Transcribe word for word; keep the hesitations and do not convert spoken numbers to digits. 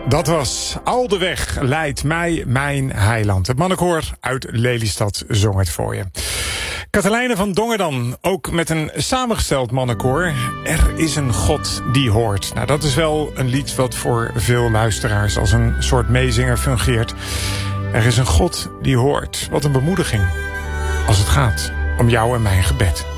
Dat was Al de weg leidt mij mijn heiland. Het mannenkoor uit Lelystad zong het voor je. Katelijne van Dongen, ook met een samengesteld mannenkoor. Er is een God die hoort. Nou, dat is wel een lied wat voor veel luisteraars als een soort meezinger fungeert. Er is een God die hoort. Wat een bemoediging als het gaat om jou en mijn gebed.